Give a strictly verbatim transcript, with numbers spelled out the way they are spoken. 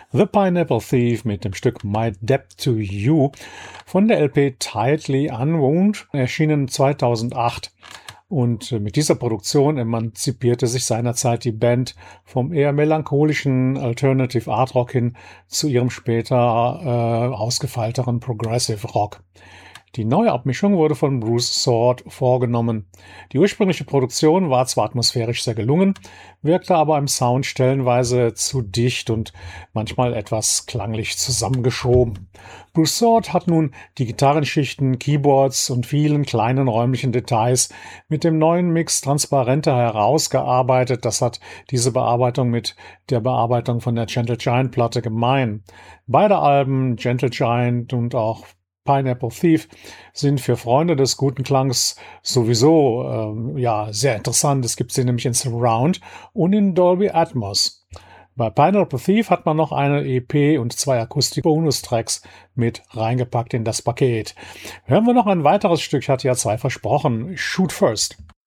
The Pineapple Thief mit dem Stück My Debt to You von der L P Tightly Unwound, erschienen zweitausendacht. Und mit dieser Produktion emanzipierte sich seinerzeit die Band vom eher melancholischen Alternative Art Rock hin zu ihrem später äh, ausgefeilteren Progressive Rock. Die neue Abmischung wurde von Bruce Sword vorgenommen. Die ursprüngliche Produktion war zwar atmosphärisch sehr gelungen, wirkte aber im Sound stellenweise zu dicht und manchmal etwas klanglich zusammengeschoben. Bruce Sword hat nun die Gitarrenschichten, Keyboards und vielen kleinen räumlichen Details mit dem neuen Mix transparenter herausgearbeitet. Das hat diese Bearbeitung mit der Bearbeitung von der Gentle Giant Platte gemein. Beide Alben, Gentle Giant und auch Pineapple Thief, sind für Freunde des guten Klangs sowieso ähm, ja sehr interessant. Es gibt sie nämlich in Surround und in Dolby Atmos. Bei Pineapple Thief hat man noch eine E P und zwei Akustik-Bonus-Tracks mit reingepackt in das Paket. Hören wir noch ein weiteres Stück, ich hatte ja zwei versprochen. Shoot First.